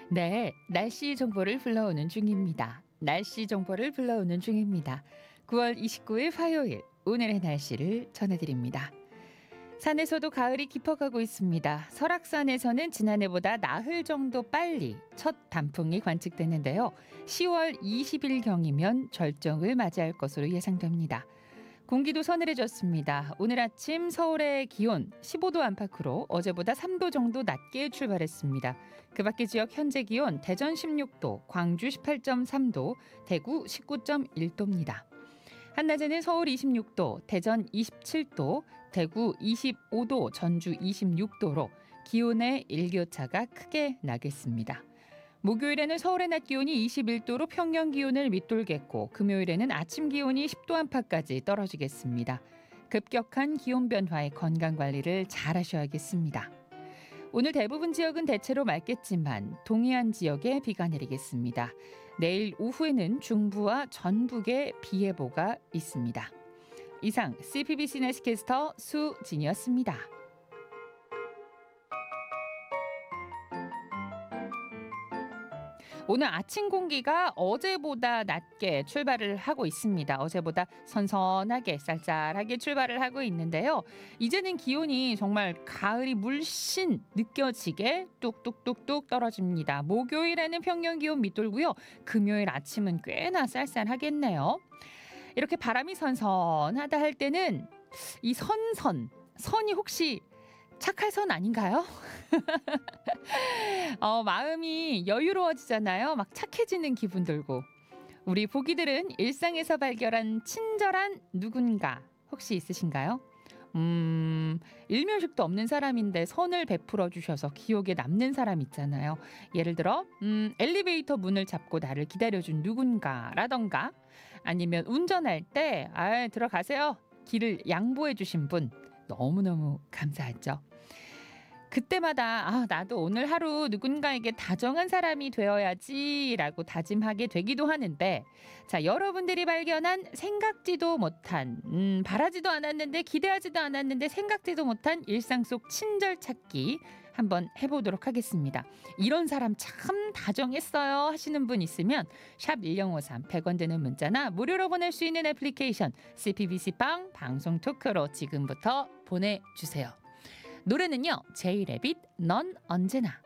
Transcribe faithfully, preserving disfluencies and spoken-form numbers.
네, 날씨 정보를 불러오는 중입니다. 날씨 정보를 불러오는 중입니다. 구월 이십구일 화요일, 오늘의 날씨를 전해드립니다. 산에서도 가을이 깊어가고 있습니다. 설악산에서는 지난해보다 나흘 정도 빨리 첫 단풍이 관측됐는데요. 시월 이십일경이면 절정을 맞이할 것으로 예상됩니다. 공기도 서늘해졌습니다. 오늘 아침 서울의 기온 십오도 안팎으로 어제보다 삼도 정도 낮게 출발했습니다. 그 밖의 지역 현재 기온 대전 십육도, 광주 십팔점삼도, 대구 십구점일도입니다. 한낮에는 서울 이십육도, 대전 이십칠도, 대구 이십오도, 전주 이십육도로 기온의 일교차가 크게 나겠습니다. 목요일에는 서울의 낮 기온이 이십일도로 평년 기온을 밑돌겠고 금요일에는 아침 기온이 십도 안팎까지 떨어지겠습니다. 급격한 기온 변화에 건강관리를 잘 하셔야겠습니다. 오늘 대부분 지역은 대체로 맑겠지만 동해안 지역에 비가 내리겠습니다. 내일 오후에는 중부와 전북에 비 예보가 있습니다. 이상 씨피비씨 내스캐스터 수진이었습니다. 오늘 아침 공기가 어제보다 낮게 출발을 하고 있습니다. 어제보다 선선하게 쌀쌀하게 출발을 하고 있는데요. 이제는 기온이 정말 가을이 물씬 느껴지게 뚝뚝뚝뚝 떨어집니다. 목요일에는 평년 기온 밑돌고요. 금요일 아침은 꽤나 쌀쌀하겠네요. 이렇게 바람이 선선하다 할 때는 이 선선, 선이 혹시 착할 선 아닌가요? 어, 마음이 여유로워지잖아요. 막 착해지는 기분 들고. 우리 보기들은 일상에서 발견한 친절한 누군가 혹시 있으신가요? 음, 일면식도 없는 사람인데 선을 베풀어 주셔서 기억에 남는 사람 있잖아요. 예를 들어 음, 엘리베이터 문을 잡고 나를 기다려준 누군가라던가 아니면 운전할 때 아, 들어가세요. 길을 양보해 주신 분 너무너무 감사하죠. 그때마다 아, 나도 오늘 하루 누군가에게 다정한 사람이 되어야지라고 다짐하게 되기도 하는데 자, 여러분들이 발견한 생각지도 못한 음, 바라지도 않았는데 기대하지도 않았는데 생각지도 못한 일상 속 친절 찾기 한번 해보도록 하겠습니다. 이런 사람 참 다정했어요 하시는 분 있으면 샵 일공오삼 백 원 되는 문자나 무료로 보낼 수 있는 애플리케이션 씨피비씨 빵 방송 토크로 지금부터 보내주세요. 노래는요 제이레빗 넌 언제나.